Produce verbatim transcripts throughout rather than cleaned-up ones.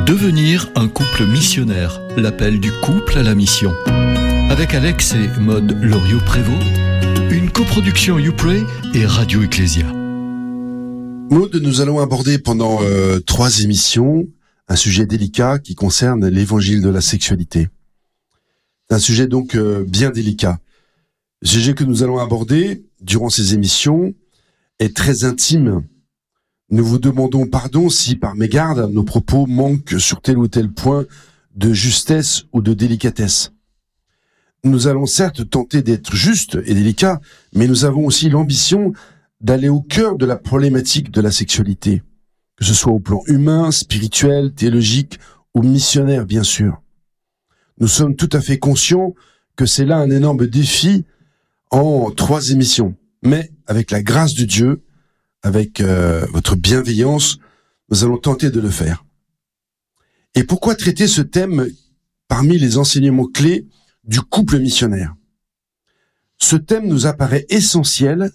Devenir un couple missionnaire, l'appel du couple à la mission. Avec Alex et Maude Loriot-Prévost, une coproduction YouPray et Radio Ecclésia. Maude, nous allons aborder pendant euh, trois émissions un sujet délicat qui concerne l'évangile de la sexualité. C'est un sujet donc euh, bien délicat. Le sujet que nous allons aborder durant ces émissions est très intime. Nous vous demandons pardon si, par mégarde, nos propos manquent sur tel ou tel point de justesse ou de délicatesse. Nous allons certes tenter d'être justes et délicats, mais nous avons aussi l'ambition d'aller au cœur de la problématique de la sexualité, que ce soit au plan humain, spirituel, théologique ou missionnaire, bien sûr. Nous sommes tout à fait conscients que c'est là un énorme défi en trois émissions, mais avec la grâce de Dieu, avec euh, votre bienveillance, nous allons tenter de le faire. Et pourquoi traiter ce thème parmi les enseignements clés du couple missionnaire? Ce thème nous apparaît essentiel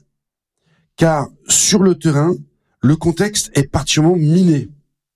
car sur le terrain, le contexte est particulièrement miné.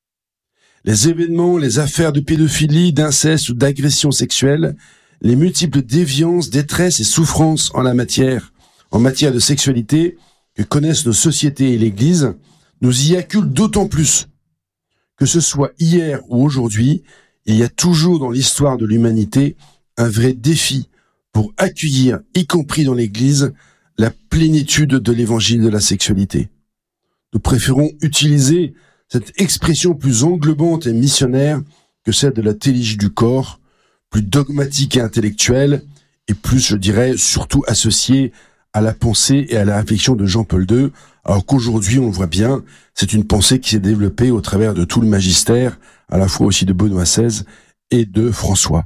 Les événements, les affaires de pédophilie, d'inceste ou d'agression sexuelle, les multiples déviances, détresses et souffrances en la matière, en matière de sexualité, que connaissent nos sociétés et l'Église, nous y acculent d'autant plus. Que ce soit hier ou aujourd'hui, il y a toujours dans l'histoire de l'humanité un vrai défi pour accueillir, y compris dans l'Église, la plénitude de l'évangile de la sexualité. Nous préférons utiliser cette expression plus englobante et missionnaire que celle de la théologie du corps, plus dogmatique et intellectuelle, et plus, je dirais, surtout associée à la pensée et à la réflexion de Jean-Paul deux, alors qu'aujourd'hui, on le voit bien, c'est une pensée qui s'est développée au travers de tout le magistère, à la fois aussi de Benoît seize et de François.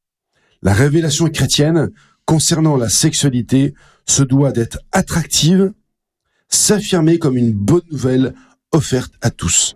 La révélation chrétienne concernant la sexualité se doit d'être attractive, s'affirmer comme une bonne nouvelle offerte à tous.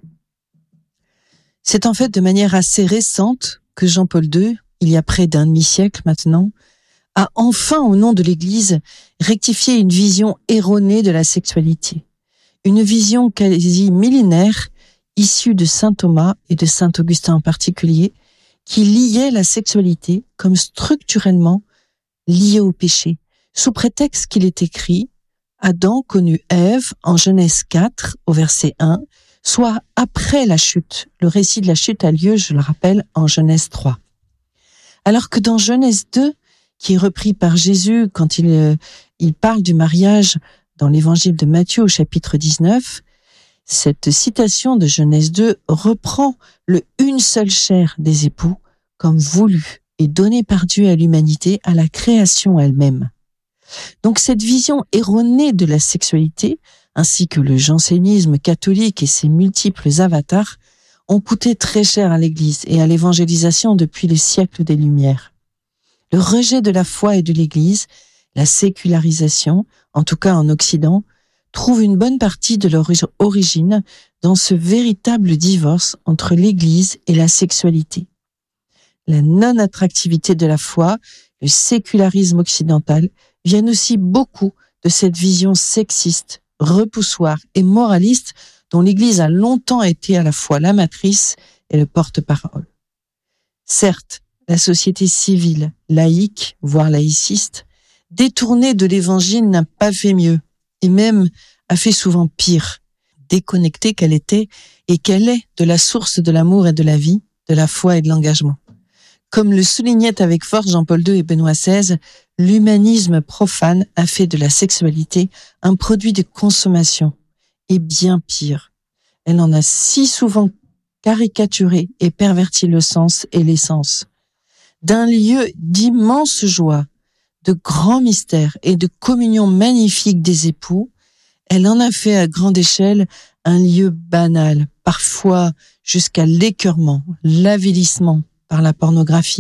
C'est en fait de manière assez récente que Jean-Paul deux, il y a près d'un demi-siècle maintenant, a enfin, au nom de l'Église, rectifié une vision erronée de la sexualité. Une vision quasi millénaire, issue de saint Thomas et de saint Augustin en particulier, qui liait la sexualité comme structurellement liée au péché, sous prétexte qu'il est écrit « Adam connut Ève en Genèse quatre, au verset un, soit après la chute. » Le récit de la chute a lieu, je le rappelle, en Genèse trois. Alors que dans Genèse deux, qui est repris par Jésus quand il, euh, il parle du mariage dans l'évangile de Matthieu au chapitre dix-neuf, cette citation de Genèse deux reprend le « une seule chair » des époux comme voulu et donné par Dieu à l'humanité, à la création elle-même. Donc cette vision erronée de la sexualité, ainsi que le jansénisme catholique et ses multiples avatars, ont coûté très cher à l'Église et à l'évangélisation depuis les siècles des Lumières. Le rejet de la foi et de l'Église, la sécularisation, en tout cas en Occident, trouve une bonne partie de leur origine dans ce véritable divorce entre l'Église et la sexualité. La non-attractivité de la foi, le sécularisme occidental, viennent aussi beaucoup de cette vision sexiste, repoussoire et moraliste dont l'Église a longtemps été à la fois la matrice et le porte-parole. Certes, la société civile, laïque, voire laïciste, détournée de l'Évangile n'a pas fait mieux, et même a fait souvent pire, déconnectée qu'elle était et qu'elle est de la source de l'amour et de la vie, de la foi et de l'engagement. Comme le soulignaient avec force Jean-Paul deux et Benoît seize, l'humanisme profane a fait de la sexualité un produit de consommation, et bien pire. Elle en a si souvent caricaturé et perverti le sens et l'essence. D'un lieu d'immense joie, de grands mystères et de communion magnifique des époux, elle en a fait à grande échelle un lieu banal, parfois jusqu'à l'écœurement, l'avilissement par la pornographie.